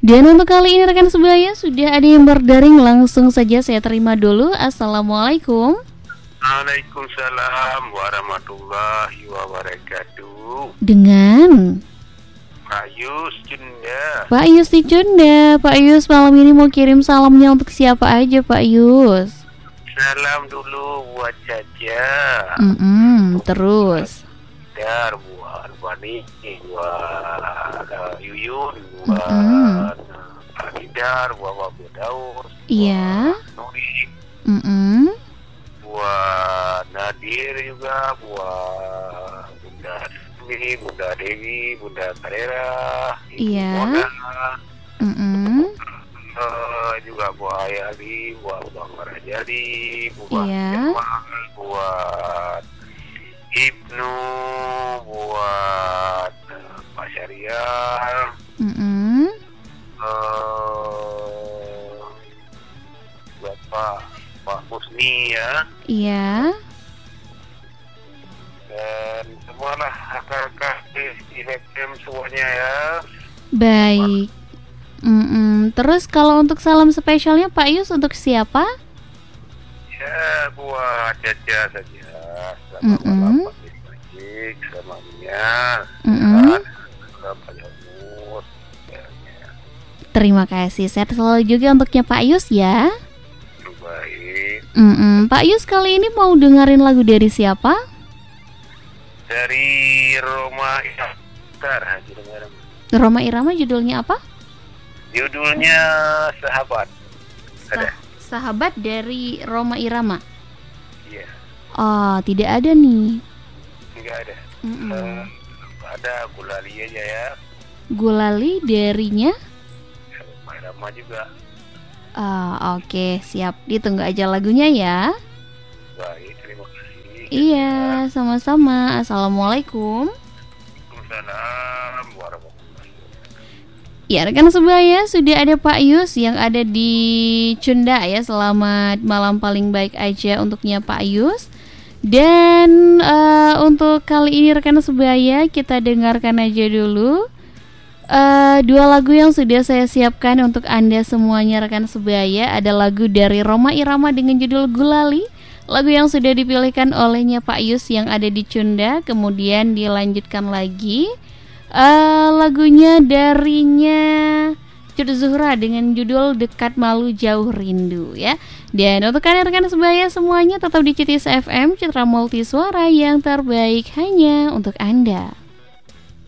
Dan untuk kali ini rekan sebaya sudah ada yang berdaring, langsung saja saya terima dulu. Assalamualaikum. Waalaikumsalam warahmatullahi wabarakatuh. Dengan Pak Yus Cunda. Pak Yus di Cunda. Pak Yus malam ini mau kirim salamnya untuk siapa aja Pak Yus? Salam dulu buat Caca. Terus Dar buat Bani, buat Yuyun, buat Alidar, buat Babu Daus. Iya. Nuri. Buat Nadir juga, buat Bunda Sumi, Bunda Dewi, Bunda Karera, Iya. Mona, juga buat Ayah Ali, buat Bang Rajali, buat Iya. Jamal, buat Ibnu, buat Pak Syariah, buat Pak Husni ya. Iya. Dan semualah kakak-kakak di FM semuanya ya. Baik. Terus kalau untuk salam spesialnya Pak Yus untuk siapa? Ya buat Caca saja. Selamat malam Pak Yus, sama Mia, sama Pak Yomus. Terima kasih. Sehat selalu juga untuknya Pak Yus ya. Baik. Pak Yus kali ini mau dengerin lagu dari siapa? Dari Roma Irama. Roma Irama judulnya apa? Judulnya Sahabat. Ada? Sahabat dari Roma Irama. Iya. Oh, tidak ada nih. Enggak ada. Ada Gulali aja ya. Gulali darinya? Roma Irama juga. Oke, siap. Ditunggu aja lagunya ya. Baik, terima kasih. Iya, sama-sama. Assalamualaikum. Waalaikumsalam warahmatullahi wabarakatuh. Ya, rekan sebaya, sudah ada Pak Yus yang ada di Cunda ya. Selamat malam paling baik aja untuknya Pak Yus. Dan untuk kali ini rekan sebaya, kita dengarkan aja dulu dua lagu yang sudah saya siapkan untuk Anda semuanya rekan sebaya. Ada lagu dari Roma Irama dengan judul Gulali, lagu yang sudah dipilihkan olehnya Pak Yus yang ada di Cunda. Kemudian dilanjutkan lagi lagunya darinya Cut Zuhra dengan judul Dekat Malu Jauh Rindu ya. Dan untuk kalian rekan sebaya semuanya tetap di CITIS FM, Citra Multi Suara yang terbaik hanya untuk Anda.